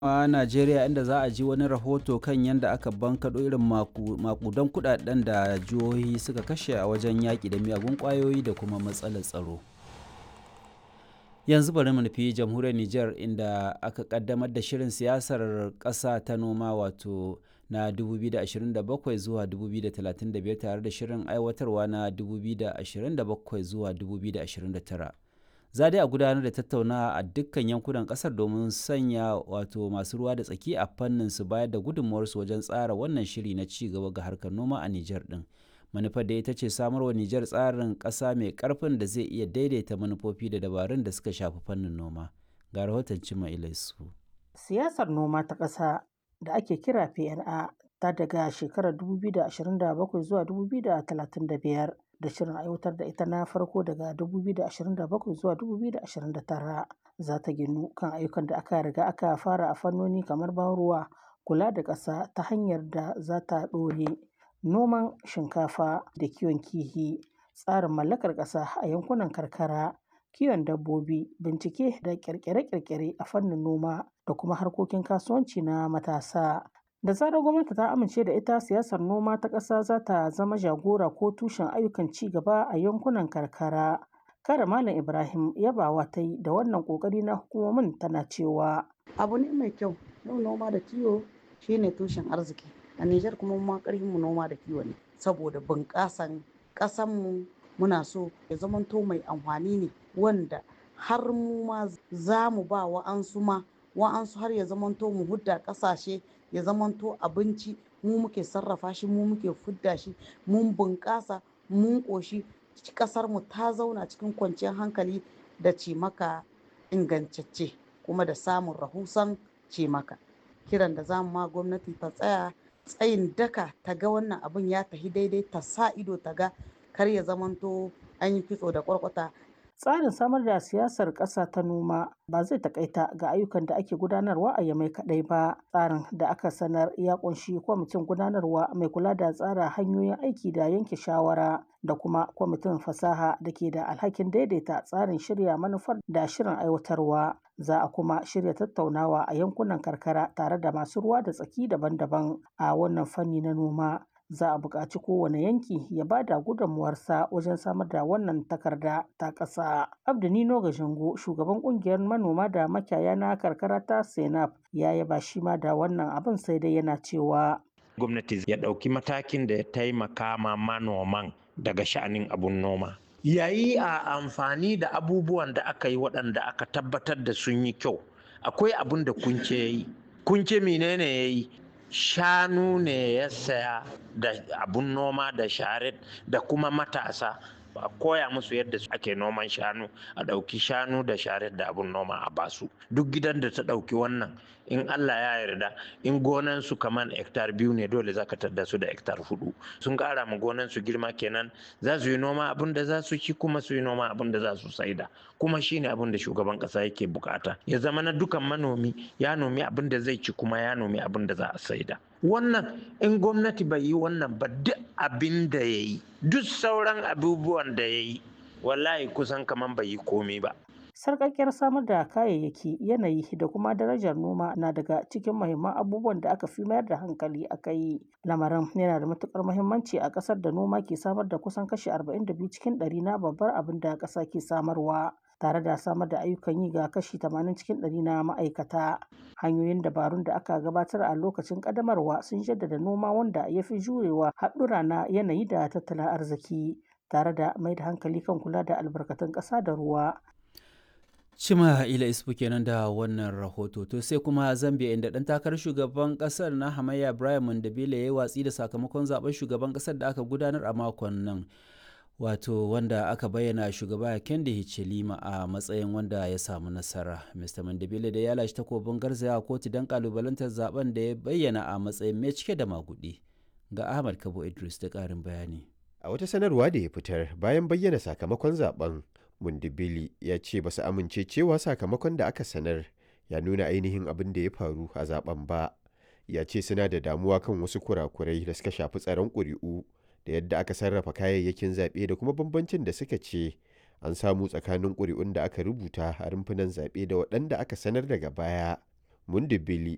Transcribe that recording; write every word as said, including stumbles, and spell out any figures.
a Najeriya inda za a ji wani rahoto kan yadda aka bankaɗo irin makudan kudaden da jihohi suka kashe a wajen yaƙi da miyagun ƙwayoyi da kuma matsalar tsaro. Yanzu bari mu nufi jamhuriyar Nijar inda aka kaddamar da shirin siyasar ƙasa ta noma wato na dubu biyu da ashirin da bakwai zuwa dubu biyu da talatin da biyar tare da shirin aiwatarwa na dubu biyu da ashirin da bakwai zuwa dubu biyu da ashirin da tara. Za dai a gudanar da tattaunawa a dukkan yankunan kasar domin sanya wato masu ruwa da tsaki a fannin su bayar da gudunmuwarsu wajen tsara wannan shiri na ci gaba ga harkar noma a Nijar din. Manufar da ita ce samarwa Nijar tsarin ƙasa mai ƙarfin da zai iya daidaita manufofi da dabarun da suka shafi fannin noma. Ga rahoton Cima Ilaisu. Siyasar noma ta ƙasa da ake kira P N A ta daga shekarar dubu biyu da ashirin da bakwai zuwa dubu biyu da talatin da biyar. Da shirin aiwatar da ita na farko daga dubu biyu da ashirin da bakwai zuwa dubu biyu da ashirin da tara za ta ginu kan ayyukan da aka riga aka fara a fannoni kamar ban ruwa, kula da ƙasa ta hanyar da za ta ɗore, noman shinkafa da kiwon kihi, tsarin mallakar ƙasa a yankunan karkara, kiwon dabbobi, bincike da ƙirƙire-ƙirƙire a fannin noma da kuma harkokin kasuwanci na matasa. Da zarar gwamnati ta amince da ita, siyasar noma ta ƙasa za ta zama jagora ko tushen ayyukan ci gaba a yankunan karkara. Kare Malam Ibrahim yabawa ta yi da wannan ƙoƙari na hukumomin tana cewa. Abu ne mai kyau, yau noma da kiwo shine tushen arziki. A Nijar kuma ma ƙarfin mu noma da kiwo ne, saboda bunƙasan ƙasanmu muna so ya zamanto mai amfani ne wanda har mu ma za mu ba wa'ansu ma wa'ansu har ya zamanto mu hudda ƙasashe ya zamanto abinci mu muke sarrafa shi mu muke fudda shi mun bunƙasa mun ƙoshi ƙasar mu ta zauna cikin kwanciyar hankali da cimaka ingantacce kuma da samun rahusan cimaka. Kiran da zamu ma gwamnati ta tsaya tsayin daka ta ga wannan abin ya tafi daidai ta sa ido ta ga kar ya zamanto an yi kitso da kwarkwata. Tsarin samar da siyasar ƙasa ta noma ba zai takaita ga ayyukan da ake gudanarwa a Yamai kaɗai ba. Tsarin da aka sanar ya ƙunshi kwamitin gudanarwa mai kula da tsara hanyoyin aiki da yanke shawara da kuma kwamitin fasaha da ke da alhakin daidaita tsarin shirya manufar da shirin aiwatarwa. Za a kuma shirya tattaunawa a yankunan karkara tare da masu ruwa da tsaki daban-daban a wannan fanni na noma. Za a buƙaci kowane yanki ya ba da gudunmuwarsa wajen samar da wannan takarda ta ƙasa. Abdu Nino Gajango, shugaban ƙungiyar manoma da makiyaya na karkara ta Senap, ya yaba shi ma da wannan abin sai dai yana cewa. Gwamnati ya ɗauki matakin da ya taimaka ma manoman daga sha'anin abun noma. Yayi a amfani da abubuwan da aka yi waɗanda aka tabbatar da sun yi kyau. Akwai abun da kunce ya yi. Kunce menene ya yi? Shanu ne ya saya da abun noma da sharet da kuma matasa a koya musu yadda ake noman shanu, a ɗauki shanu da sharet da abun noma a basu. Duk gidan da ta ɗauki wannan in Allah ya yarda in gonan su kaman hektar biyu ne dole zaka tadda su da hektar hudu. Sun ƙara ma gonan su girma kenan za su yi noma abin da za su ci kuma su yi noma abin da za su saida. Kuma shine abin da shugaban ƙasa yake bukata. Ya zama na dukan manomi ya nomi abin da zai ci kuma ya nomi abin da za a saida. Wannan in gwamnati bai yi wannan ba duk abin da ya yi duk sauran abubuwan da ya yi wallahi kusan kaman bai yi komai ba. Sarƙaƙƙiyar samar da kayayyaki, yanayi da kuma darajar noma na daga cikin muhimman abubuwan da aka fi mayar da hankali a kai. Lamarin yana da matuƙar muhimmanci a ƙasar da noma ke samar da kusan kashi arba'in da biyu cikin ɗari na babbar abin da ƙasa ke samarwa, tare da samar da ayyukan yi ga kashi tamanin cikin ɗari na ma'aikata. Hanyoyin dabarun da aka gabatar a lokacin ƙaddamarwa sun jaddada noma wanda ya fi jurewa haɗura na yanayi da tattalin arziki, tare da mai da hankali kan kula da albarkatun ƙasa da ruwa. Cima ila isfu kenan da wannan rahoto. To sai kuma Zambia inda ɗan takarar shugaban ƙasar na hamayya Ibrahim Mandabile ya yi watsi da sakamakon zaben shugaban ƙasar da aka gudanar a makon nan. Wato wanda aka bayyana shugaba Hakainde Hichilema a matsayin wanda ya samu nasara. Mista Mandabile da ya lashe takobin garzaya kotu don kalubalantar zaben da ya bayyana a matsayin mai cike da magudi. Ga Ahmad Kabo Idris da ƙarin bayani. A wata sanarwa da ya fitar bayan bayyana sakamakon zaben, Mundibili ya ce ba su amince cewa sakamakon da aka sanar ya nuna ainihin abin da ya faru a zaben ba. Ya ce suna da damuwa kan wasu kurakurai da suka shafi tsaron ƙuri'u da yadda aka sarrafa kayayyakin zaɓe da kuma bambancin da suka ce an samu tsakanin ƙuri'un da aka rubuta a rumfunan zaɓe da waɗanda aka sanar daga baya. Mundibili